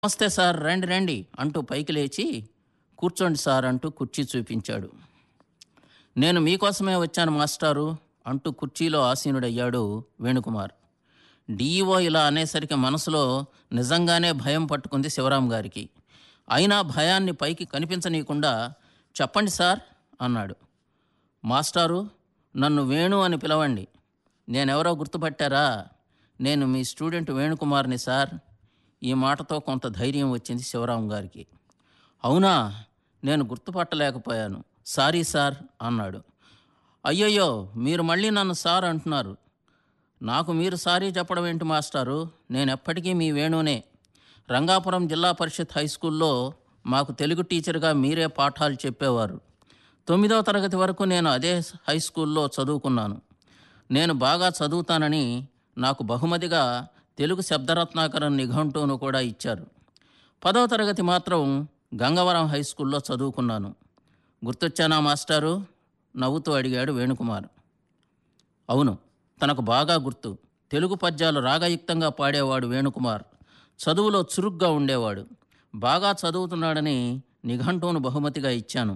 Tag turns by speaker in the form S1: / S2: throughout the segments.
S1: నమస్తే సార్, రండి రండి అంటూ పైకి లేచి, కూర్చోండి సార్ అంటూ కుర్చీ చూపించాడు. నేను మీకోసమే వచ్చాను మాస్టారు అంటూ కుర్చీలో ఆసీనుడయ్యాడు వేణుకుమార్. డీఈఓ ఇలా అనేసరికి మనసులో నిజంగానే భయం పట్టుకుంది శివరాం గారికి. అయినా భయాన్ని పైకి కనిపించనీయకుండా, చెప్పండి సార్ అన్నాడు. మాస్టారు, నన్ను వేణు అని పిలవండి. నేనెవరో గుర్తుపట్టారా? నేను మీ స్టూడెంట్ వేణుకుమార్ని సార్. ఈ మాటతో కొంత ధైర్యం వచ్చింది శివరాం గారికి. అవునా, నేను గుర్తుపట్టలేకపోయాను, సారీ సార్ అన్నాడు. అయ్యయ్యో, మీరు మళ్ళీ నన్ను సార్ అంటున్నారు. నాకు మీరు సారీ చెప్పడం ఏంటి మాస్టారు? నేను ఎప్పటికీ మీ వేణునే. రంగాపురం జిల్లా పరిషత్ హై స్కూల్లో మాకు తెలుగు టీచర్గా మీరే పాఠాలు చెప్పేవారు. 9వ తరగతి వరకు నేను అదే హై స్కూల్లో చదువుకున్నాను. నేను బాగా చదువుతానని నాకు బహుమతిగా తెలుగు శబ్దరత్నాకరం నిఘంటువును కూడా ఇచ్చారు. 10వ తరగతి మాత్రం గంగవరం హై స్కూల్లో చదువుకున్నాను. గుర్తొచ్చానా మాస్టారు? నవ్వుతూ అడిగాడు వేణుకుమార్. అవును, తనకు బాగా గుర్తు. తెలుగు పద్యాలు రాగయుక్తంగా పాడేవాడు వేణుకుమార్. చదువులో చురుగ్గా ఉండేవాడు. బాగా చదువుతున్నాడని నిఘంటువును బహుమతిగా ఇచ్చాను.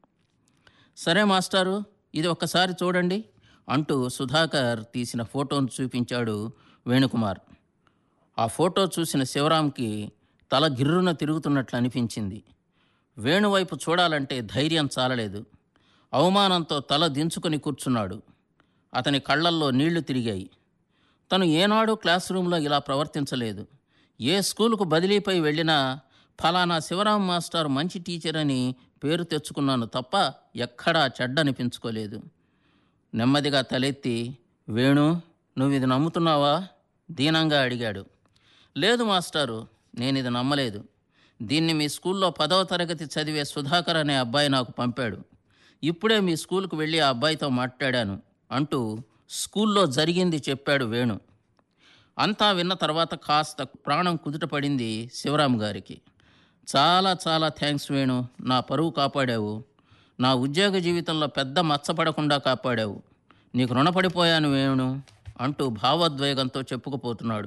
S1: సరే మాస్టారు, ఇది ఒక్కసారి చూడండి అంటూ సుధాకర్ తీసిన ఫోటోను చూపించాడు వేణుకుమార్. ఆ ఫోటో చూసిన శివరాంకి తల గిర్రున తిరుగుతున్నట్లు అనిపించింది. వేణువైపు చూడాలంటే ధైర్యం చాలలేదు. అవమానంతో తల దించుకొని కూర్చున్నాడు. అతని కళ్ళల్లో నీళ్లు తిరిగాయి. తను ఏనాడు క్లాస్ రూమ్లో ఇలా ప్రవర్తించలేదు. ఏ స్కూలుకు బదిలీపై వెళ్ళినా ఫలానా శివరాం మాస్టర్ మంచి టీచర్ అని పేరు తెచ్చుకున్నాను తప్ప ఎక్కడా చెడ్డనిపించుకోలేదు. నెమ్మదిగా తలెత్తి, వేణు, నువ్వు ఇది నమ్ముతున్నావా దీనంగా అడిగాడు. లేదు మాస్టారు, నేనిది నమ్మలేదు. దీన్ని మీ స్కూల్లో 10వ తరగతి చదివే సుధాకర్ అనే అబ్బాయి నాకు పంపాడు. ఇప్పుడే మీ స్కూల్కు వెళ్ళి ఆ అబ్బాయితో మాట్లాడాను అంటూ స్కూల్లో జరిగింది చెప్పాడు వేణు. అంతా విన్న తర్వాత కాస్త ప్రాణం కుదుటపడింది శివరాం గారికి. చాలా చాలా థ్యాంక్స్ వేణు, నా పరువు కాపాడావు. నా ఉద్యోగ జీవితంలో పెద్ద మచ్చపడకుండా కాపాడావు. నీకు రుణపడిపోయాను వేణు అంటూ భావోద్వేగంతో చెప్పుకుపోతున్నాడు.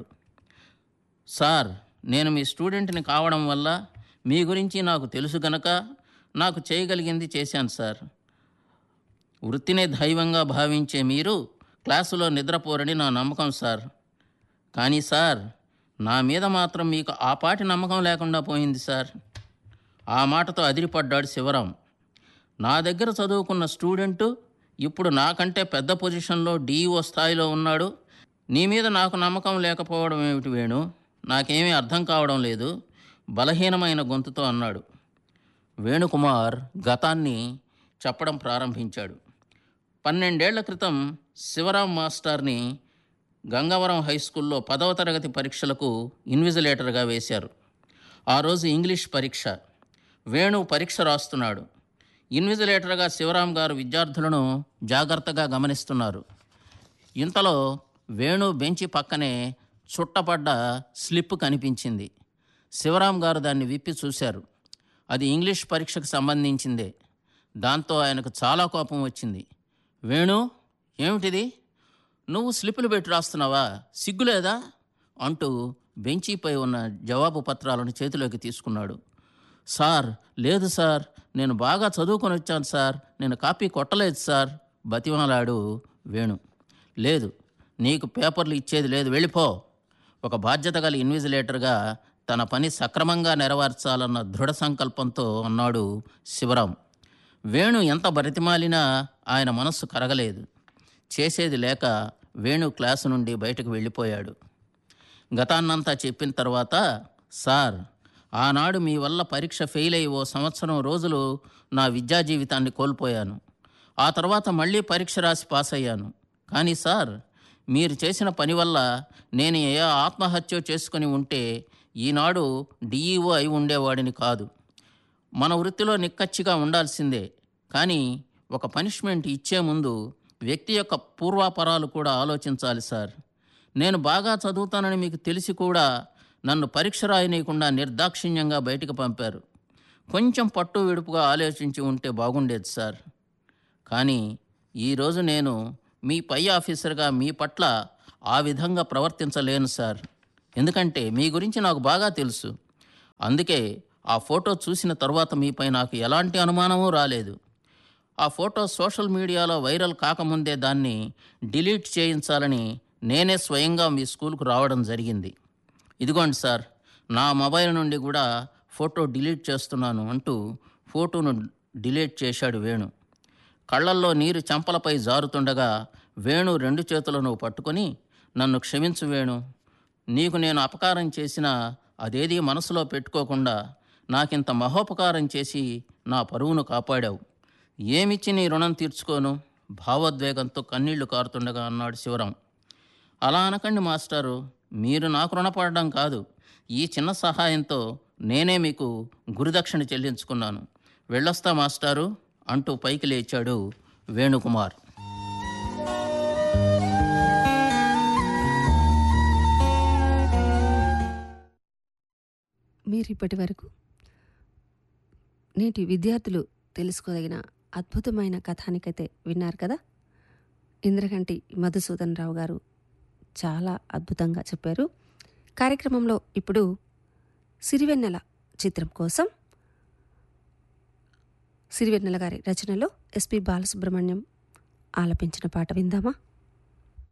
S1: సార్, నేను మీ స్టూడెంట్ని కావడం వల్ల మీ గురించి నాకు తెలుసు గనక నాకు చేయగలిగింది చేశాను సార్. వృత్తినే దైవంగా భావించే మీరు క్లాసులో నిద్రపోరని నా నమ్మకం సార్. కానీ సార్, నా మీద మాత్రం మీకు ఆపాటి నమ్మకం లేకుండా పోయింది సార్. ఆ మాటతో అదిరిపడ్డాడు శివరాం. నా దగ్గర చదువుకున్న స్టూడెంటు ఇప్పుడు నాకంటే పెద్ద పొజిషన్లో డీఈఓ స్థాయిలో ఉన్నాడు. నీ మీద నాకు నమ్మకం లేకపోవడం ఏమిటి వేణు? నాకేమీ అర్థం కావడం లేదు, బలహీనమైన గొంతుతో అన్నాడు. వేణుకుమార్ గతాన్ని చెప్పడం ప్రారంభించాడు. 12 ఏళ్ల క్రితం శివరాం మాస్టర్ని గంగవరం హై స్కూల్లో 10వ తరగతి పరీక్షలకు ఇన్విజిలేటర్గా వేశారు. ఆ రోజు ఇంగ్లీష్ పరీక్ష. వేణు పరీక్ష రాస్తున్నాడు. ఇన్విజిలేటర్గా శివరాం గారు విద్యార్థులను జాగ్రత్తగా గమనిస్తున్నారు. ఇంతలో వేణు బెంచి పక్కనే చుట్టపడ్డ స్లిప్ కనిపించింది. శివరాం గారు దాన్ని విప్పి చూశారు. అది ఇంగ్లీష్ పరీక్షకు సంబంధించిందే. దాంతో ఆయనకు చాలా కోపం వచ్చింది. వేణు, ఏమిటిది? నువ్వు స్లిప్పులు పెట్టి రాస్తున్నావా? సిగ్గులేదా అంటూ బెంచీపై ఉన్న జవాబు పత్రాలను చేతిలోకి తీసుకున్నాడు. సార్, లేదు సార్, నేను బాగా చదువుకొని వచ్చాను సార్, నేను కాపీ కొట్టలేదు సార్ బతిమాలాడు వేణు. లేదు, నీకు పేపర్లు ఇచ్చేది లేదు, వెళ్ళిపో. ఒక బాధ్యత గల ఇన్విజిలేటర్గా తన పని సక్రమంగా నెరవేర్చాలన్న దృఢ సంకల్పంతో అన్నాడు శివరాం. వేణు ఎంత బతిమాలినా ఆయన మనస్సు కరగలేదు. చేసేది లేక వేణు క్లాసు నుండి బయటకు వెళ్ళిపోయాడు. గతాన్నంతా చెప్పిన తర్వాత, సార్, ఆనాడు మీ వల్ల పరీక్ష ఫెయిల్ అయ్యి 1 సంవత్సరం రోజులు నా విద్యా జీవితాన్ని కోల్పోయాను. ఆ తర్వాత మళ్ళీ పరీక్ష రాసి పాస్ అయ్యాను. కానీ సార్, మీరు చేసిన పని వల్ల నేను ఏ ఆత్మహత్య చేసుకుని ఉంటే ఈనాడు డీఈఓ అయి ఉండేవాడిని కాదు. మన వృత్తిలో నిక్కచ్చిగా ఉండాల్సిందే, కానీ ఒక పనిష్మెంట్ ఇచ్చే ముందు వ్యక్తి యొక్క పూర్వాపరాలు కూడా ఆలోచించాలి సార్. నేను బాగా చదువుతానని మీకు తెలిసి కూడా నన్ను పరీక్ష రాయనీయకుండా నిర్దాక్షిణ్యంగా బయటకు పంపారు. కొంచెం పట్టు విడుపుగా ఆలోచించి ఉంటే బాగుండేది సార్. కానీ ఈరోజు నేను మీ పై ఆఫీసర్గా మీ పట్ల ఆ విధంగా ప్రవర్తించలేను సార్. ఎందుకంటే మీ గురించి నాకు బాగా తెలుసు. అందుకే ఆ ఫోటో చూసిన తర్వాత మీపై నాకు ఎలాంటి అనుమానమూ రాలేదు. ఆ ఫోటో సోషల్ మీడియాలో వైరల్ కాకముందే దాన్ని డిలీట్ చేయించాలని నేనే స్వయంగా మీ స్కూల్కు రావడం జరిగింది. ఇదిగోండి సార్, నా మొబైల్ నుండి కూడా ఫోటో డిలీట్ చేస్తున్నాను అంటూ ఫోటోను డిలీట్ చేశాడు వేణు. కళ్ళల్లో నీరు చెంపలపై జారుతుండగా వేణు 2 చేతులను పట్టుకొని, నన్ను క్షమించు వేణు, నీకు నేను అపకారం చేసినా అదేదీ మనసులో పెట్టుకోకుండా నాకింత మహోపకారం చేసి నా పరువును కాపాడావు. ఏమిచ్చి నీ రుణం తీర్చుకోను, భావోద్వేగంతో కన్నీళ్లు కారుతుండగా అన్నాడు శివరాం. అలా అనకండి మాస్టారు, మీరు నాకు రుణపడడం కాదు, ఈ చిన్న సహాయంతో నేనే మీకు గురుదక్షిణ చెల్లించుకున్నాను. వెళ్ళొస్తా మాస్టారు అంటూ పైకి లేచాడు వేణుకుమార్.
S2: మీరు ఇప్పటి వరకు నేటి విద్యార్థులు తెలుసుకోదగిన అద్భుతమైన కథానికైతే విన్నారు కదా. ఇంద్రగంటి మధుసూదన్ రావు గారు చాలా అద్భుతంగా చెప్పారు. కార్యక్రమంలో ఇప్పుడు సిరివెన్నెల చిత్రం కోసం సిరివెన్నెల గారి రచనలో ఎస్పి బాలసుబ్రహ్మణ్యం ఆలపించిన పాట విందామా.